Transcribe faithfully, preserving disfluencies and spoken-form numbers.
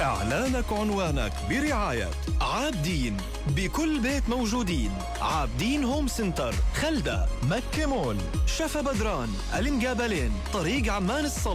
إعلانك عنوانك برعاية عابدين، بكل بيت موجودين. عابدين هوم سنتر، خلدة، مكة مول، شفا بدران، المقابلين، طريق عمان الصل.